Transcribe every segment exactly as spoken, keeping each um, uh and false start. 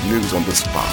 News on the spot.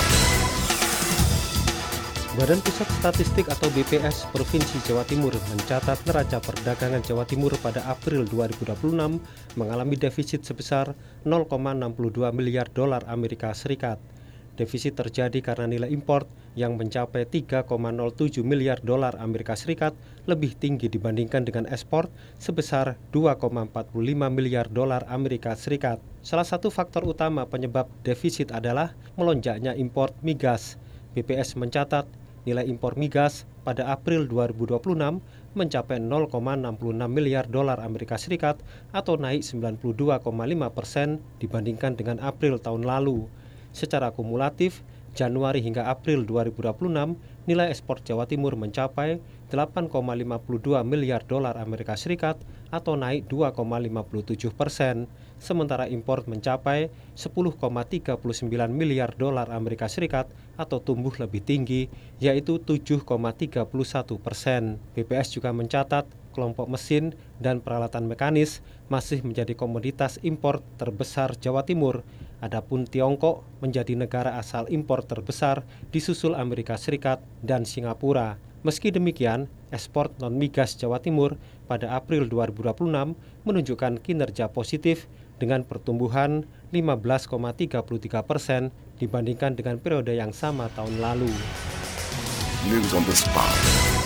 Badan Pusat Statistik atau B P S Provinsi Jawa Timur mencatat neraca perdagangan Jawa Timur pada April dua ribu dua puluh enam mengalami defisit sebesar nol koma enam dua miliar dolar Amerika Serikat. Defisit terjadi karena nilai impor yang mencapai tiga koma nol tujuh miliar dolar Amerika Serikat lebih tinggi dibandingkan dengan ekspor sebesar dua koma empat lima miliar dolar Amerika Serikat. Salah satu faktor utama penyebab defisit adalah melonjaknya impor migas. B P S mencatat nilai impor migas pada April dua ribu dua puluh enam mencapai nol koma enam enam miliar dolar Amerika Serikat atau naik sembilan puluh dua koma lima persen dibandingkan dengan April tahun lalu. Secara kumulatif, Januari hingga April dua ribu dua puluh enam, nilai ekspor Jawa Timur mencapai delapan koma lima dua miliar dolar Amerika Serikat atau naik dua koma lima tujuh persen, sementara impor mencapai sepuluh koma tiga sembilan miliar dolar Amerika Serikat atau tumbuh lebih tinggi, yaitu tujuh koma tiga satu persen. B P S juga mencatat kelompok mesin dan peralatan mekanis masih menjadi komoditas impor terbesar Jawa Timur. Adapun Tiongkok menjadi negara asal impor terbesar disusul Amerika Serikat dan Singapura. Meski demikian, ekspor non-migas Jawa Timur pada April dua ribu dua puluh enam menunjukkan kinerja positif dengan pertumbuhan lima belas koma tiga tiga persen dibandingkan dengan periode yang sama tahun lalu. News on the spot.